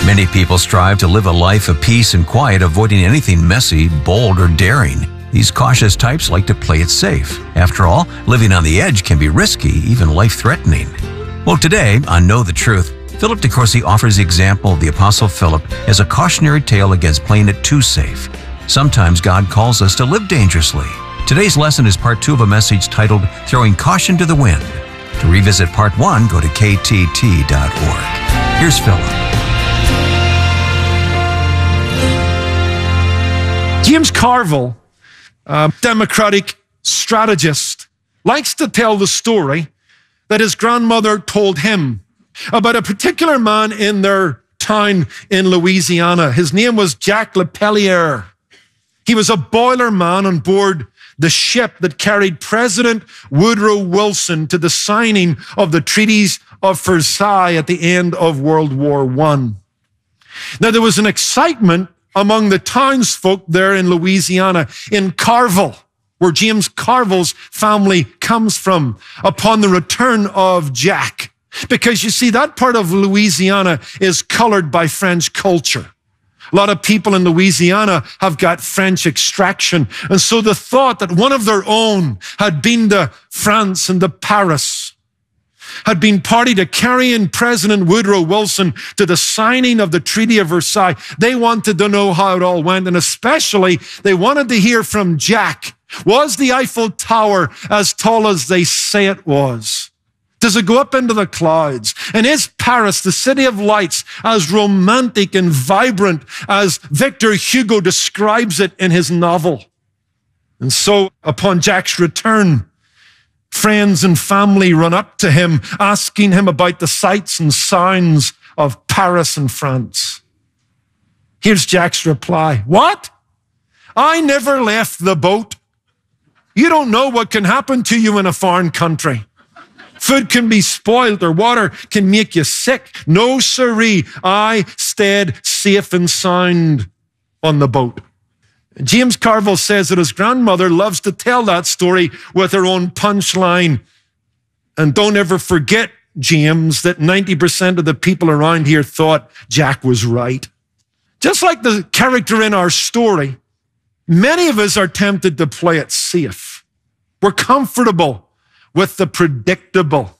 Many people strive to live a life of peace and quiet, avoiding anything messy, bold, or daring. These cautious types like to play it safe. After all, living on the edge can be risky, even life-threatening. Well, today, on Know the Truth, Philip de Courcy offers the example of the Apostle Philip as a cautionary tale against playing it too safe. Sometimes God calls us to live dangerously. Today's lesson is part 2 of a message titled, Throwing Caution to the Wind. To revisit part 1, go to ktt.org. Here's Philip. James Carville, a Democratic strategist, likes to tell the story that his grandmother told him about a particular man in their town in Louisiana. His name was Jack LePellier. He was a boiler man on board the ship that carried President Woodrow Wilson to the signing of the treaties of Versailles at the end of World War I. Now, there was an excitement among the townsfolk there in Louisiana, in Carville, where James Carville's family comes from, upon the return of Jack. Because you see, that part of Louisiana is colored by French culture. A lot of people in Louisiana have got French extraction. And so the thought that one of their own had been to France and to Paris, had been party to carrying President Woodrow Wilson to the signing of the Treaty of Versailles. They wanted to know how it all went, and especially they wanted to hear from Jack. Was the Eiffel Tower as tall as they say it was? Does it go up into the clouds? And is Paris, the city of lights, as romantic and vibrant as Victor Hugo describes it in his novel? And so upon Jack's return, friends and family run up to him, asking him about the sights and sounds of Paris and France. Here's Jack's reply. What? I never left the boat. You don't know what can happen to you in a foreign country. Food can be spoiled or water can make you sick. No, sirree, I stayed safe and sound on the boat. James Carville says that his grandmother loves to tell that story with her own punchline. And don't ever forget, James, that 90% of the people around here thought Jack was right. Just like the character in our story, many of us are tempted to play it safe. We're comfortable with the predictable.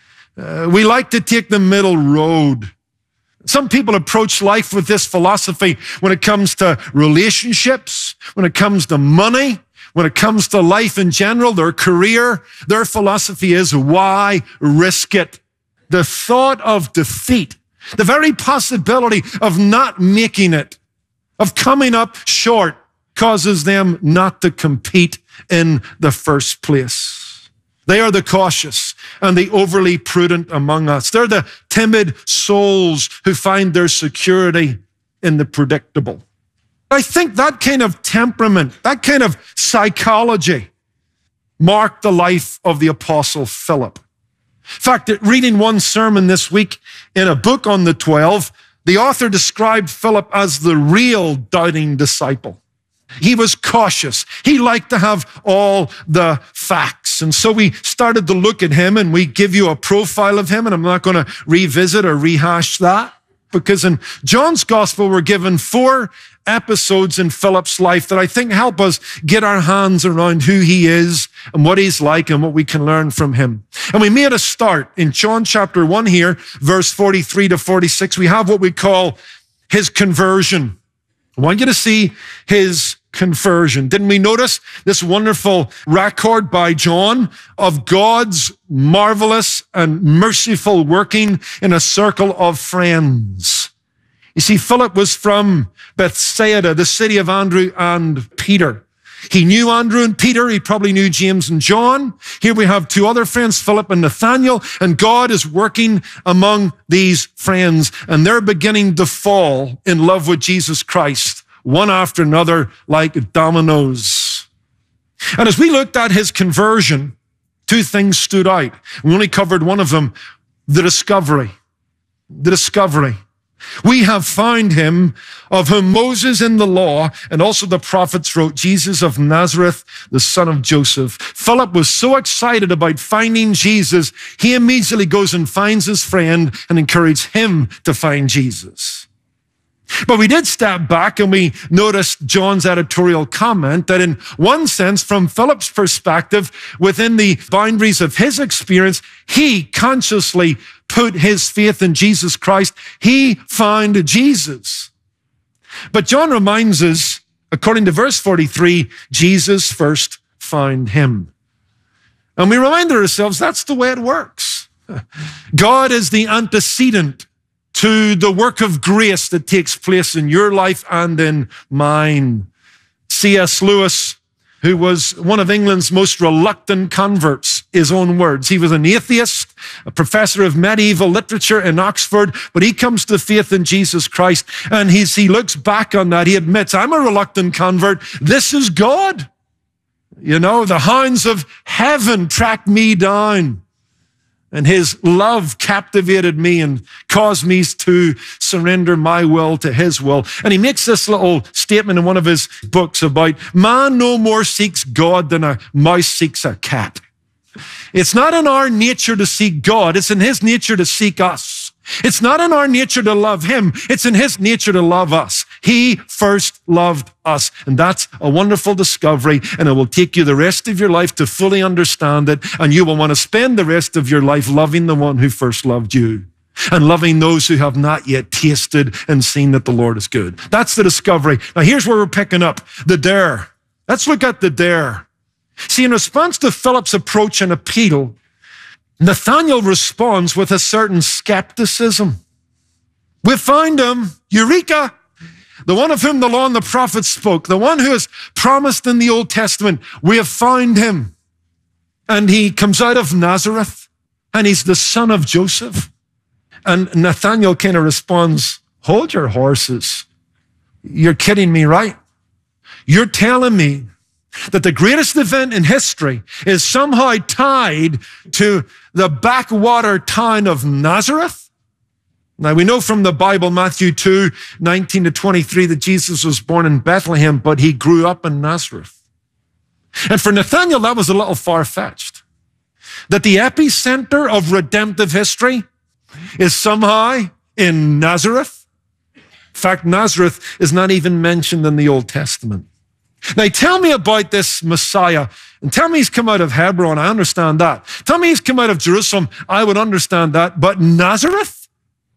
We like to take the middle road. Some people approach life with this philosophy when it comes to relationships, when it comes to money, when it comes to life in general, their career. Their philosophy is, why risk it? The thought of defeat, the very possibility of not making it, of coming up short, causes them not to compete in the first place. They are the cautious and the overly prudent among us. They're the timid souls who find their security in the predictable. I think that kind of temperament, that kind of psychology marked the life of the Apostle Philip. In fact, reading one sermon this week in a book on the 12, the author described Philip as the real doubting disciple. He was cautious. He liked to have all the facts. And so we started to look at him, and we give you a profile of him, and I'm not going to revisit or rehash that, because in John's gospel, we're given 4 episodes in Philip's life that I think help us get our hands around who he is and what he's like and what we can learn from him. And we made a start in John chapter 1 here, verse 43 to 46. We have what we call his conversion. I want you to see his conversion. Didn't we notice this wonderful record by John of God's marvelous and merciful working in a circle of friends? You see, Philip was from Bethsaida, the city of Andrew and Peter. He knew Andrew and Peter. He probably knew James and John. Here we have 2 other friends, Philip and Nathaniel, and God is working among these friends, and they're beginning to fall in love with Jesus Christ, one after another, like dominoes. And as we looked at his conversion, 2 things stood out. We only covered one of them, the discovery. The discovery. We have found him of whom Moses in the law and also the prophets wrote, Jesus of Nazareth, the son of Joseph. Philip was so excited about finding Jesus, he immediately goes and finds his friend and encourages him to find Jesus. But we did step back and we noticed John's editorial comment that in one sense, from Philip's perspective, within the boundaries of his experience, he consciously put his faith in Jesus Christ. He found Jesus. But John reminds us, according to verse 43, Jesus first found him. And we remind ourselves that's the way it works. God is the antecedent to the work of grace that takes place in your life and in mine. C.S. Lewis, who was one of England's most reluctant converts, his own words. He was an atheist, a professor of medieval literature in Oxford, but he comes to faith in Jesus Christ, and he looks back on that. He admits, I'm a reluctant convert. This is God. You know, the hounds of heaven tracked me down, and his love captivated me and caused me to surrender my will to his will. And he makes this little statement in one of his books about man no more seeks God than a mouse seeks a cat. It's not in our nature to seek God. It's in his nature to seek us. It's not in our nature to love him. It's in his nature to love us. He first loved us. And that's a wonderful discovery. And it will take you the rest of your life to fully understand it. And you will want to spend the rest of your life loving the one who first loved you and loving those who have not yet tasted and seen that the Lord is good. That's the discovery. Now here's where we're picking up the dare. Let's look at the dare. See, in response to Philip's approach and appeal, Nathanael responds with a certain skepticism. We found him, Eureka, the one of whom the law and the prophets spoke, the one who is promised in the Old Testament. We have found him. And he comes out of Nazareth, and he's the son of Joseph. And Nathanael kind of responds, hold your horses. You're kidding me, right? You're telling me that the greatest event in history is somehow tied to the backwater town of Nazareth? Now, we know from the Bible, Matthew 2, 19 to 23, that Jesus was born in Bethlehem, but he grew up in Nazareth. And for Nathanael, that was a little far-fetched. That the epicenter of redemptive history is somehow in Nazareth. In fact, Nazareth is not even mentioned in the Old Testament. Now, tell me about this Messiah, and tell me he's come out of Hebron. I understand that. Tell me he's come out of Jerusalem. I would understand that. But Nazareth?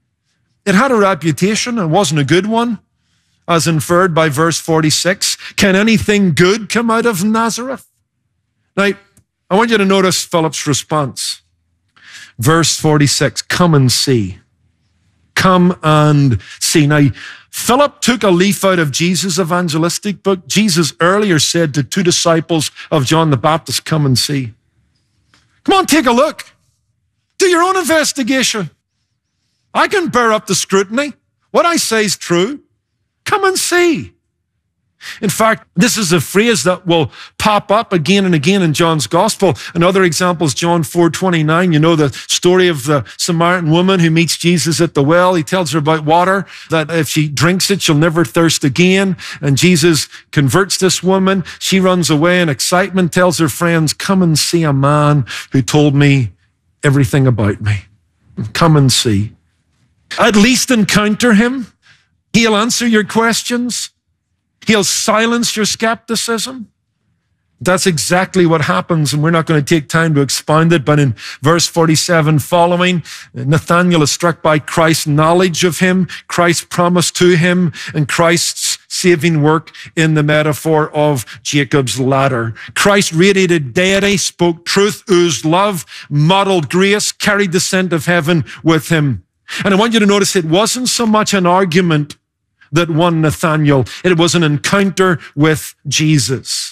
It had a reputation. It wasn't a good one, as inferred by verse 46. Can anything good come out of Nazareth? Now, I want you to notice Philip's response. Verse 46, come and see. Come and see. Now, Philip took a leaf out of Jesus' evangelistic book. Jesus earlier said to two disciples of John the Baptist, come and see. Come on, take a look. Do your own investigation. I can bear up the scrutiny. What I say is true. Come and see. In fact, this is a phrase that will pop up again and again in John's gospel. Another example is John 4:29. You know the story of the Samaritan woman who meets Jesus at the well. He tells her about water, that if she drinks it, she'll never thirst again. And Jesus converts this woman. She runs away in excitement, tells her friends, come and see a man who told me everything about me. Come and see. At least encounter him. He'll answer your questions. He'll silence your skepticism. That's exactly what happens, and we're not going to take time to expound it, but in verse 47 following, Nathanael is struck by Christ's knowledge of him, Christ's promise to him, and Christ's saving work in the metaphor of Jacob's ladder. Christ radiated deity, spoke truth, oozed love, modeled grace, carried the scent of heaven with him. And I want you to notice it wasn't so much an argument that won Nathanael. It was an encounter with Jesus.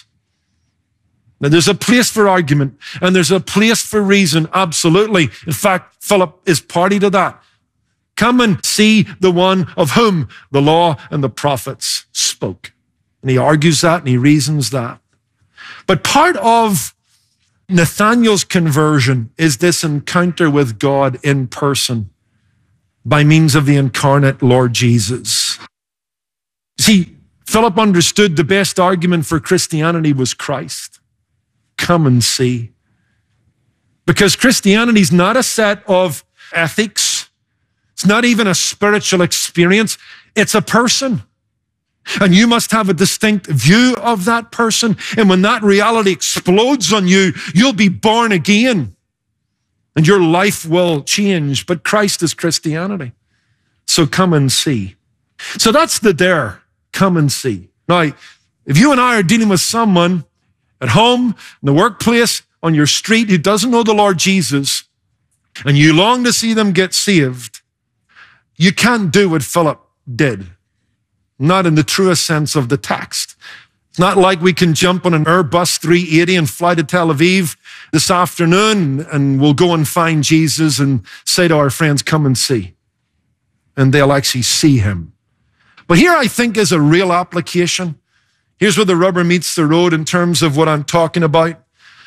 Now, there's a place for argument and there's a place for reason, absolutely. In fact, Philip is party to that. Come and see the one of whom the law and the prophets spoke. And he argues that and he reasons that. But part of Nathanael's conversion is this encounter with God in person by means of the incarnate Lord Jesus. See, Philip understood the best argument for Christianity was Christ. Come and see. Because Christianity is not a set of ethics It's not even a spiritual experience. It's a person. And you must have a distinct view of that person. And when that reality explodes on you, you'll be born again. And your life will change. But Christ is Christianity. So come and see. So that's the dare. Come and see. Now, if you and I are dealing with someone at home, in the workplace, on your street who doesn't know the Lord Jesus, and you long to see them get saved, you can't do what Philip did. Not in the truest sense of the text. It's not like we can jump on an Airbus 380 and fly to Tel Aviv this afternoon and we'll go and find Jesus and say to our friends, come and see. And they'll actually see him. But here I think is a real application. Here's where the rubber meets the road in terms of what I'm talking about.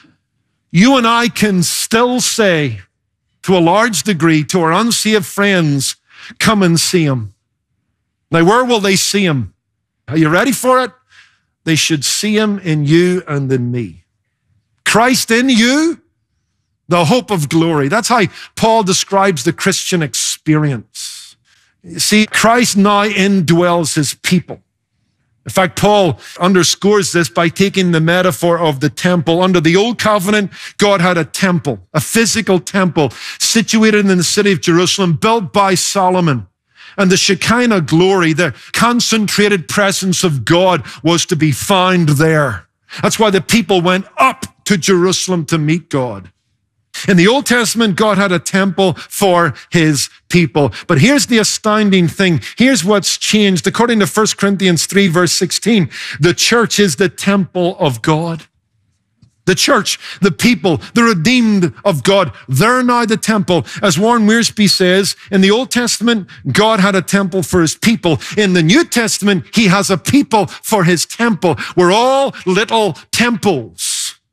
You and I can still say to a large degree to our unsaved friends, come and see him. Now, where will they see him? Are you ready for it? They should see him in you and in me. Christ in you, the hope of glory. That's how Paul describes the Christian experience. You see, Christ now indwells his people. In fact, Paul underscores this by taking the metaphor of the temple. Under the old covenant, God had a temple, a physical temple, situated in the city of Jerusalem, built by Solomon. And the Shekinah glory, the concentrated presence of God, was to be found there. That's why the people went up to Jerusalem to meet God. In the Old Testament, God had a temple for his people. But here's the astounding thing. Here's what's changed. According to 1 Corinthians 3, verse 16, the church is the temple of God. The church, the people, the redeemed of God, they're now the temple. As Warren Wiersbe says, in the Old Testament, God had a temple for his people. In the New Testament, he has a people for his temple. We're all little temples.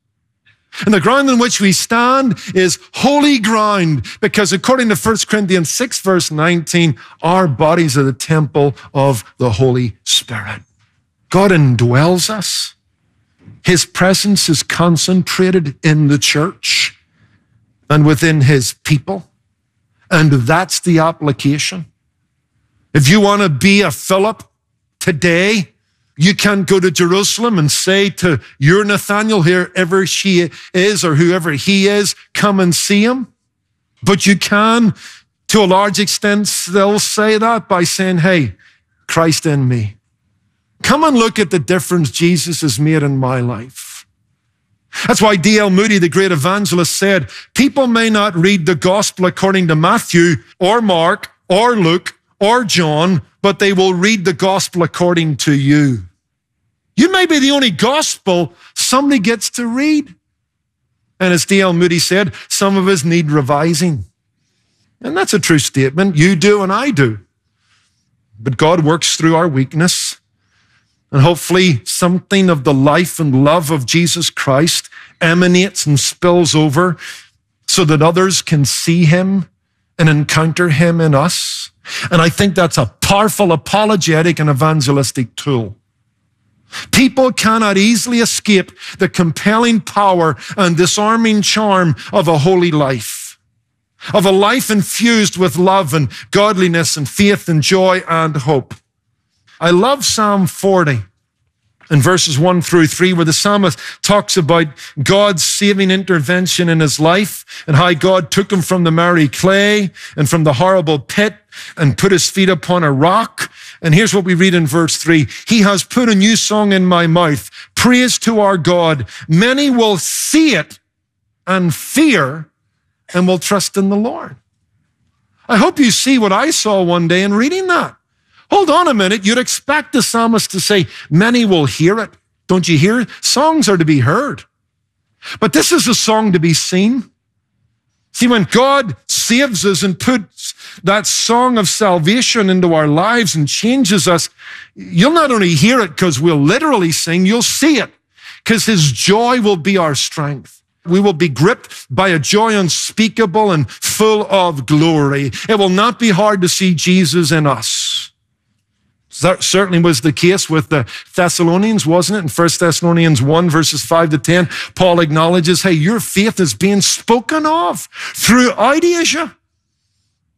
And the ground on which we stand is holy ground because according to 1 Corinthians 6, verse 19, our bodies are the temple of the Holy Spirit. God indwells us. His presence is concentrated in the church and within his people. And that's the application. If you want to be a Philip today, you can't go to Jerusalem and say to your Nathaniel, whoever she is or whoever he is, come and see him. But you can, to a large extent, still say that by saying, hey, Christ in me. Come and look at the difference Jesus has made in my life. That's why D.L. Moody, the great evangelist, said, people may not read the gospel according to Matthew or Mark or Luke or John, but they will read the gospel according to you. You may be the only gospel somebody gets to read. And as D.L. Moody said, some of us need revising. And that's a true statement. You do and I do. But God works through our weakness. And hopefully something of the life and love of Jesus Christ emanates and spills over so that others can see him and encounter him in us. And I think that's a powerful apologetic and evangelistic tool. People cannot easily escape the compelling power and disarming charm of a holy life, of a life infused with love and godliness and faith and joy and hope. I love Psalm 40 in verses 1 through 3, where the psalmist talks about God's saving intervention in his life and how God took him from the miry clay and from the horrible pit and put his feet upon a rock. And here's what we read in verse 3. He has put a new song in my mouth, praise to our God. Many will see it and fear and will trust in the Lord. I hope you see what I saw one day in reading that. Hold on a minute. You'd expect the psalmist to say, many will hear it. Don't you hear it? Songs are to be heard. But this is a song to be seen. See, when God saves us and puts that song of salvation into our lives and changes us, you'll not only hear it because we'll literally sing, you'll see it because his joy will be our strength. We will be gripped by a joy unspeakable and full of glory. It will not be hard to see Jesus in us. That certainly was the case with the Thessalonians, wasn't it? In 1 Thessalonians 1, verses 5 to 10, Paul acknowledges, hey, your faith is being spoken of throughout Asia.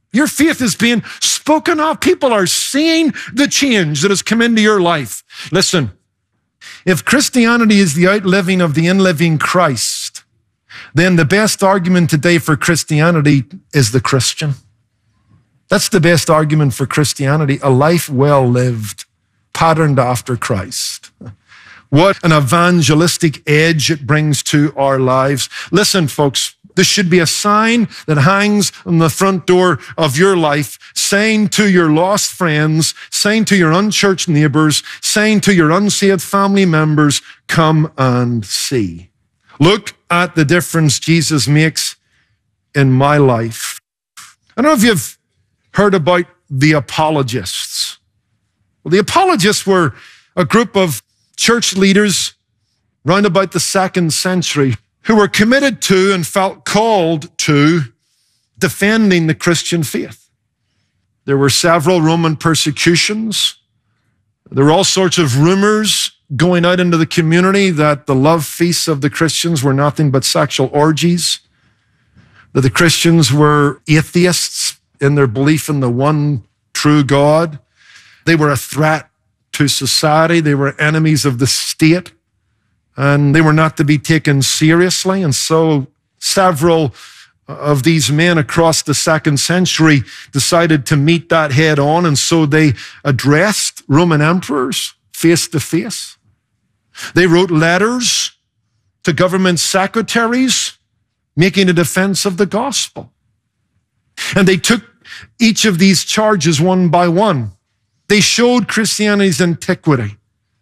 Your faith is being spoken of. People are seeing the change that has come into your life. Listen, if Christianity is the outliving of the in-living Christ, then the best argument today for Christianity is the Christian. That's the best argument for Christianity, a life well lived, patterned after Christ. What an evangelistic edge it brings to our lives. Listen, folks, this should be a sign that hangs on the front door of your life, saying to your lost friends, saying to your unchurched neighbors, saying to your unsaved family members, come and see. Look at the difference Jesus makes in my life. I don't know if you've heard about the apologists. Well, the apologists were a group of church leaders round about the 2nd century who were committed to and felt called to defending the Christian faith. There were several Roman persecutions. There were all sorts of rumors going out into the community that the love feasts of the Christians were nothing but sexual orgies, that the Christians were atheists in their belief in the one true God. They were a threat to society. They were enemies of the state, and they were not to be taken seriously. And so several of these men across the 2nd century decided to meet that head on, and so they addressed Roman emperors face to face. They wrote letters to government secretaries making a defense of the gospel. And they took each of these charges one by one. They showed Christianity's antiquity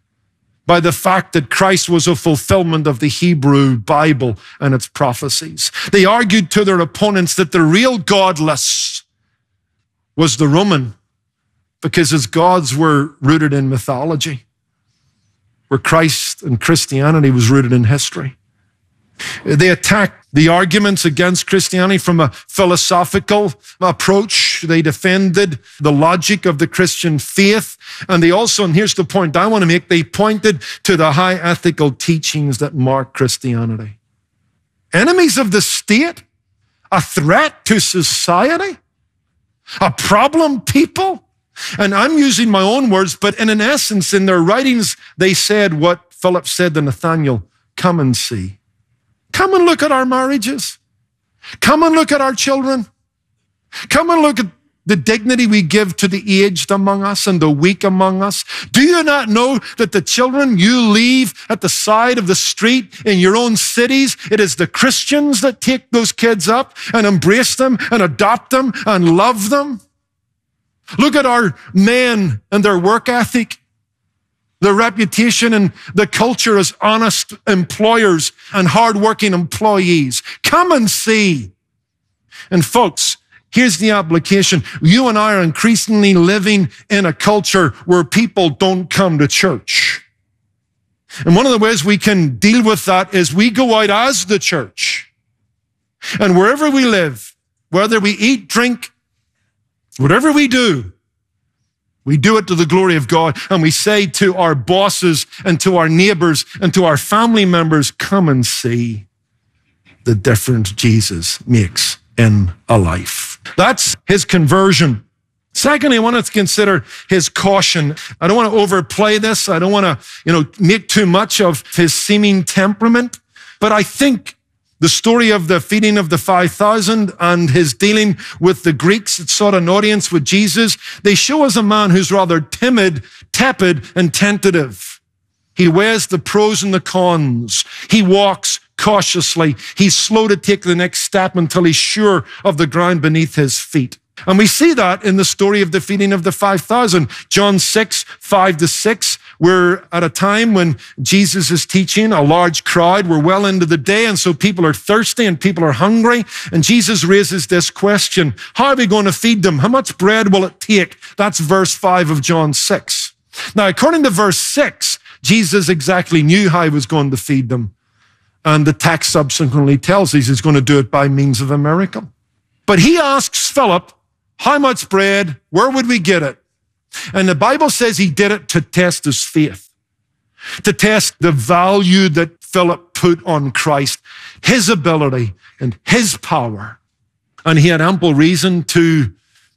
by the fact that Christ was a fulfillment of the Hebrew Bible and its prophecies. They argued to their opponents that the real godless was the Roman, because his gods were rooted in mythology, where Christ and Christianity was rooted in history. They attacked the arguments against Christianity from a philosophical approach. They defended the logic of the Christian faith. And they also, and here's the point I want to make, they pointed to the high ethical teachings that mark Christianity. Enemies of the state, a threat to society, a problem people. And I'm using my own words, but in essence, in their writings, they said what Philip said to Nathanael, come and see. Come and look at our marriages. Come and look at our children. Come and look at the dignity we give to the aged among us and the weak among us. Do you not know that the children you leave at the side of the street in your own cities, it is the Christians that take those kids up and embrace them and adopt them and love them? Look at our men and their work ethic, their reputation and the culture as honest employers and hardworking employees. Come and see. And folks, here's the application. You and I are increasingly living in a culture where people don't come to church. And one of the ways we can deal with that is we go out as the church. And wherever we live, whether we eat, drink, whatever we do it to the glory of God, and we say to our bosses and to our neighbors and to our family members, come and see the difference Jesus makes in a life. That's his conversion. Secondly, I want to consider his caution. I don't want to overplay this. I don't want to, make too much of his seeming temperament, but I think the story of the feeding of the 5,000 and his dealing with the Greeks that sought an audience with Jesus, they show us a man who's rather timid, tepid, and tentative. He weighs the pros and the cons. He walks cautiously. He's slow to take the next step until he's sure of the ground beneath his feet. And we see that in the story of the feeding of the 5,000. John 6, 5-6, we're at a time when Jesus is teaching a large crowd. We're well into the day, and so people are thirsty and people are hungry. And Jesus raises this question, how are we going to feed them? How much bread will it take? That's verse 5 of John 6. Now, according to verse 6, Jesus exactly knew how he was going to feed them. And the text subsequently tells us he's going to do it by means of a miracle. But he asks Philip, how much bread? Where would we get it? And the Bible says he did it to test his faith, to test the value that Philip put on Christ, his ability and his power. And he had ample reason to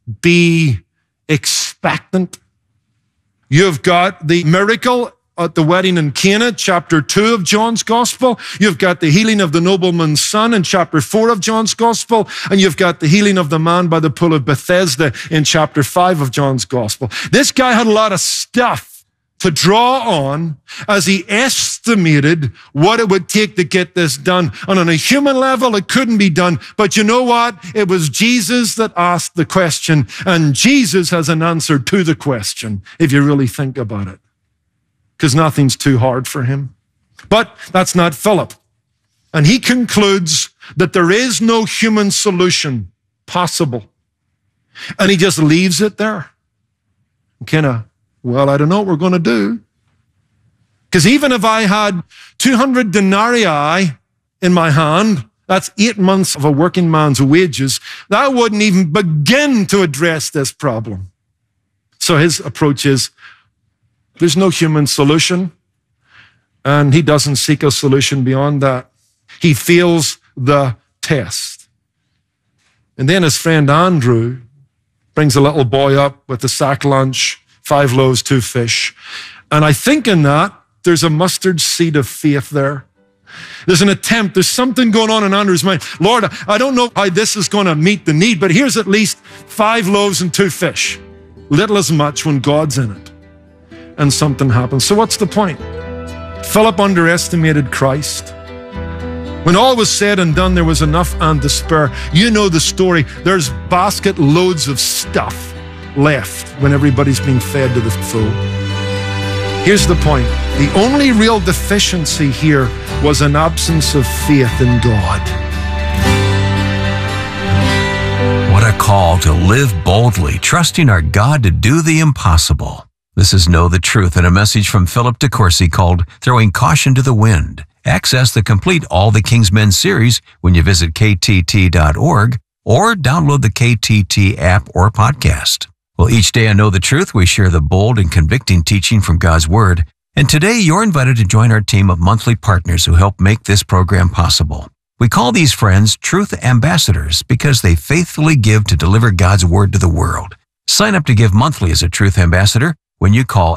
be expectant. You've got the miracle at the wedding in Cana, chapter 2 of John's Gospel. You've got the healing of the nobleman's son in chapter 4 of John's Gospel. And you've got the healing of the man by the pool of Bethesda in chapter 5 of John's Gospel. This guy had a lot of stuff to draw on as he estimated what it would take to get this done. And on a human level, it couldn't be done. But you know what? It was Jesus that asked the question, and Jesus has an answer to the question, if you really think about it, because nothing's too hard for him. But that's not Philip. And he concludes that there is no human solution possible. And he just leaves it there. Well, I don't know what we're going to do. Because even if I had 200 denarii in my hand, that's 8 months of a working man's wages, that wouldn't even begin to address this problem. So his approach is, there's no human solution, and he doesn't seek a solution beyond that. He fails the test. And then his friend Andrew brings a little boy up with a sack lunch, 5 loaves, 2 fish. And I think in that, there's a mustard seed of faith there. There's an attempt. There's something going on in Andrew's mind. Lord, I don't know how this is going to meet the need, but here's at least 5 loaves and 2 fish. Little as much when God's in it. And something happens. So what's the point? Philip underestimated Christ. When all was said and done, there was enough and to spare. You know the story. There's basket loads of stuff left when everybody's being fed to the full. Here's the point. The only real deficiency here was an absence of faith in God. What a call to live boldly, trusting our God to do the impossible. This is Know the Truth, and a message from Philip DeCourcy called Throwing Caution to the Wind. Access the complete All the King's Men series when you visit ktt.org or download the KTT app or podcast. Well, each day on Know the Truth, we share the bold and convicting teaching from God's Word. And today, you're invited to join our team of monthly partners who help make this program possible. We call these friends Truth Ambassadors because they faithfully give to deliver God's Word to the world. Sign up to give monthly as a Truth Ambassador when you call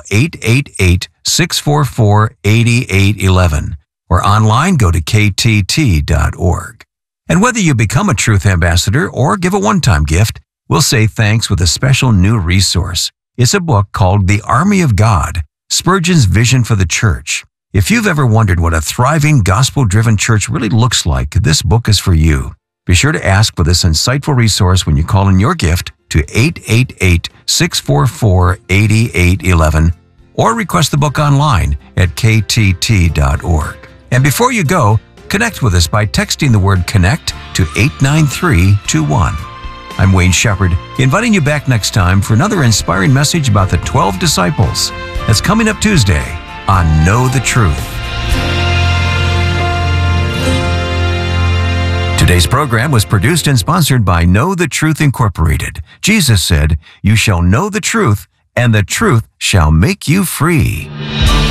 888-644-8811 or online go to ktt.org. And whether you become a Truth Ambassador or give a one-time gift, we'll say thanks with a special new resource. It's a book called The Army of God, Spurgeon's Vision for the Church. If you've ever wondered what a thriving, gospel-driven church really looks like, this book is for you. Be sure to ask for this insightful resource when you call in your gift to 888-644-8811 or request the book online at ktt.org. And before you go, connect with us by texting the word CONNECT to 89321. I'm Wayne Shepherd, inviting you back next time for another inspiring message about the 12 disciples. That's coming up Tuesday on Know the Truth. Today's program was produced and sponsored by Know the Truth Incorporated. Jesus said, "You shall know the truth, and the truth shall make you free."